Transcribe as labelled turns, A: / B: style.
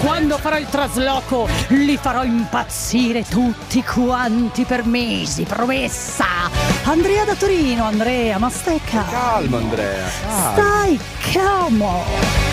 A: quando farò il trasloco li farò impazzire tutti quanti per mesi, promessa. Andrea da Torino. Andrea, ma stai calmo.
B: Calma, Andrea. Calma.
A: Stai calmo.